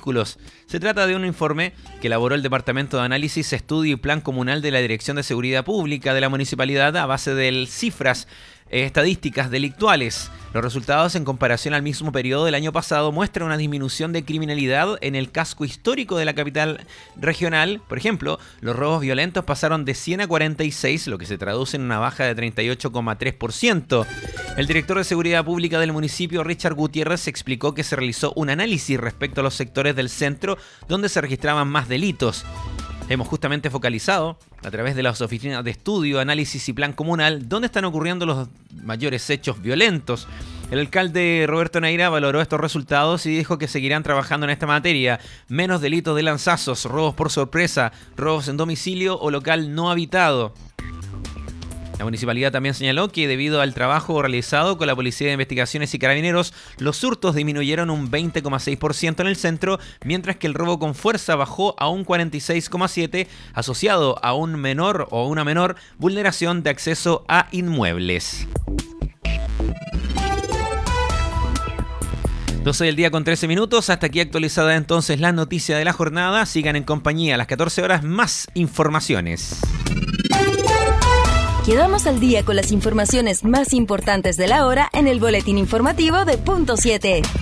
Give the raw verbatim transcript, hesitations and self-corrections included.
vehículos. Se trata de un informe que elaboró el Departamento de Análisis, Estudio y Plan Comunal de la Dirección de Seguridad Pública de la Municipalidad a base de cifras eh, estadísticas delictuales. Los resultados en comparación al mismo periodo del año pasado muestran una disminución de criminalidad en el casco histórico de la capital regional. Por ejemplo, los robos violentos pasaron de cien a cuarenta y seis, lo que se traduce en una baja de treinta y ocho coma tres por ciento. El director de Seguridad Pública del municipio, Richard Gutiérrez, explicó que se realizó un análisis respecto a los sectores del centro donde se registraban más delitos. Hemos justamente focalizado a través de las oficinas de estudio, análisis y plan comunal dónde están ocurriendo los mayores hechos violentos. El alcalde Roberto Neira valoró estos resultados y dijo que seguirán trabajando en esta materia. Menos delitos de lanzazos, robos por sorpresa, robos en domicilio o local no habitado. La municipalidad también señaló que debido al trabajo realizado con la Policía de Investigaciones y Carabineros, los hurtos disminuyeron un veinte coma seis por ciento en el centro, mientras que el robo con fuerza bajó a un cuarenta y seis coma siete por ciento, asociado a un menor o una menor vulneración de acceso a inmuebles. doce del día con trece minutos, hasta aquí actualizada entonces la noticia de la jornada. Sigan en compañía a las catorce horas, más informaciones. Quedamos al día con las informaciones más importantes de la hora en el boletín informativo de Punto siete.